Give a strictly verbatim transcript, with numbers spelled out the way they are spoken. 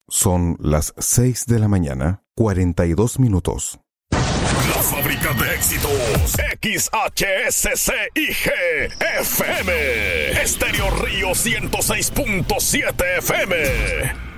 Son las seis de la mañana, cuarenta y dos minutos. La fábrica de éxitos, X H S C I G F M, Estéreo Río ciento seis punto siete F M.